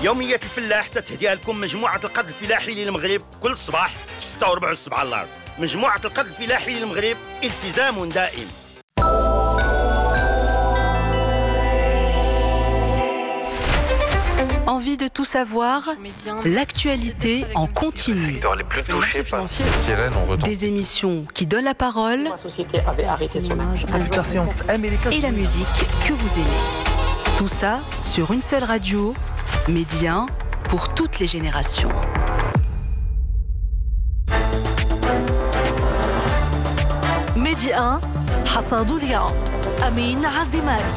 يومية الفلاح تتهديها لكم مجموعة القرض الفلاحي للمغرب كل صباح في 6:04 على الأرض. مجموعة القرض الفلاحي للمغرب، التزام دائم. Envie de tout savoir, l'actualité en continu. Des émissions qui donnent la parole et la musique que vous aimez. Tout ça sur une seule radio, Medi 1 pour toutes les générations. Medi 1 حصاد اليوم أمين عزيماني.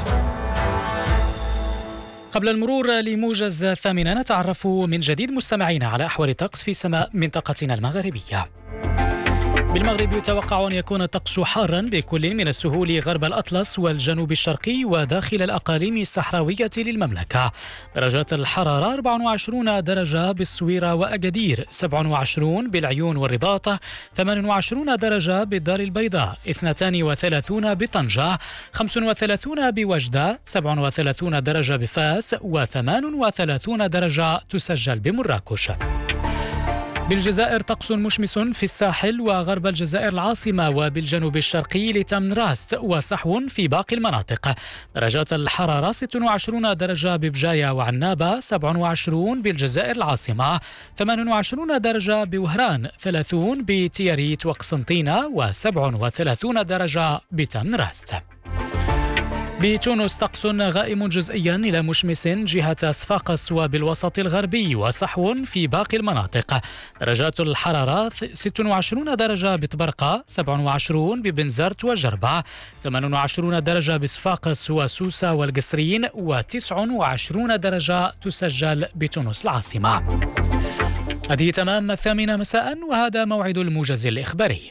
قبل المرور لموجز 8 نتعرف من جديد مستمعينا على أحوال الطقس في سماء منطقتنا المغربية. بالمغرب يتوقع أن يكون الطقس حارا بكل من السهول غرب الأطلس والجنوب الشرقي وداخل الأقاليم الصحراوية للمملكة. درجات الحرارة 24 درجة بالصويرة وأكادير، 27 بالعيون والرباط، 28 درجة بالدار البيضاء، 32 بطنجة، 35 بوجدة، 37 درجة بفاس، و38 درجة تسجل بمراكش. بالجزائر طقس مشمس في الساحل وغرب الجزائر العاصمة وبالجنوب الشرقي لتمنراست، وصحو في باقي المناطق. درجات الحرارة 26 درجة ببجاية وعنابة، 27 بالجزائر العاصمة، 28 درجة بوهران، 30 بتياريت وقسنطينة، و37 درجة بتمنراست. بتونس طقس غائم جزئيا إلى مشمس جهة صفاقس وبالوسط الغربي، وصحو في باقي المناطق. درجات الحرارة 26 درجة بطبرقة، 27 ببنزرت وجربة، 28 درجة بصفاقس وسوسة والقصرين، و29 درجة تسجل بتونس العاصمة. هذه تمام 8 مساء، وهذا موعد الموجز الإخباري.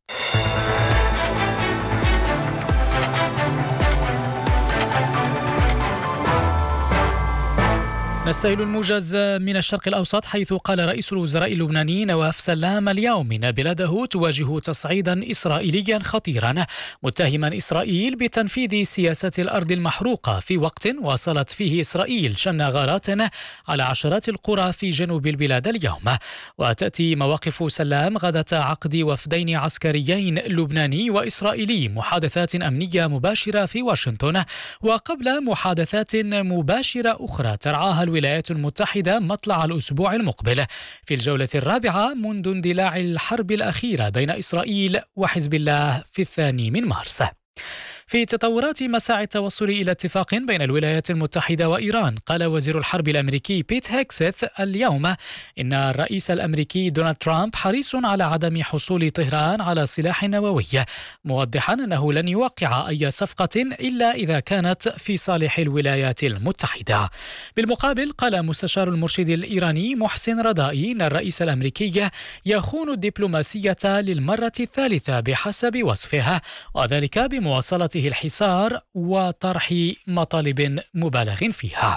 نستهل الموجز من الشرق الأوسط، حيث قال رئيس الوزراء اللبناني نواف سلام اليوم إن بلاده تواجه تصعيدا إسرائيليا خطيرا، متهما إسرائيل بتنفيذ سياسة الأرض المحروقة في وقت واصلت فيه إسرائيل شن غارات على عشرات القرى في جنوب البلاد اليوم. وتأتي مواقف سلام غدة عقد وفدين عسكريين لبناني وإسرائيلي محادثات أمنية مباشرة في واشنطن، وقبل محادثات مباشرة أخرى ترعاها الولايات المتحدة مطلع الأسبوع المقبل في الجولة الرابعة منذ اندلاع الحرب الأخيرة بين إسرائيل وحزب الله في 2 مارس. في تطورات مساعي التوصل إلى اتفاق بين الولايات المتحدة وإيران، قال وزير الحرب الأمريكي بيت هيكسيث اليوم إن الرئيس الأمريكي دونالد ترامب حريص على عدم حصول طهران على سلاح نووي، موضحا أنه لن يوقع أي صفقة إلا إذا كانت في صالح الولايات المتحدة. بالمقابل قال مستشار المرشد الإيراني محسن رضائي إن الرئيس الأمريكي يخون الدبلوماسية للمرة الثالثة بحسب وصفه، وذلك بمواصلة الحصار وطرح مطالب مبالغ فيها.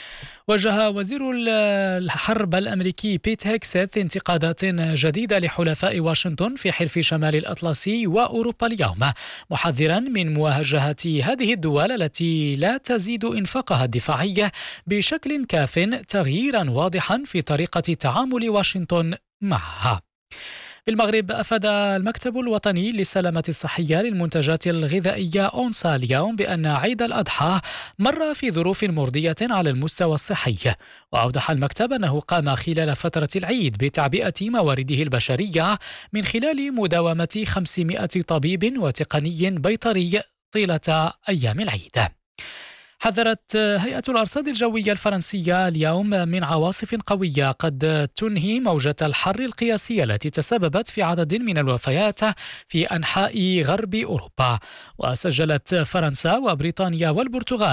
وجه وزير الحرب الأمريكي بيت هيكسيث انتقادات جديدة لحلفاء واشنطن في حلف شمال الأطلسي وأوروبا اليوم، محذرا من مواجهة هذه الدول التي لا تزيد إنفاقها الدفاعي بشكل كاف تغييرا واضحا في طريقة تعامل واشنطن معها. بالمغرب أفاد المكتب الوطني للسلامة الصحية للمنتجات الغذائية أونسا اليوم بأن عيد الأضحى مر في ظروف مرضية على المستوى الصحي، وأوضح المكتب أنه قام خلال فترة العيد بتعبئة موارده البشرية من خلال مداومة 500 طبيب وتقني بيطري طيلة أيام العيد. حذرت هيئة الأرصاد الجوية الفرنسية اليوم من عواصف قوية قد تنهي موجة الحر القياسية التي تسببت في عدد من الوفيات في أنحاء غرب أوروبا. وسجلت فرنسا وبريطانيا والبرتغال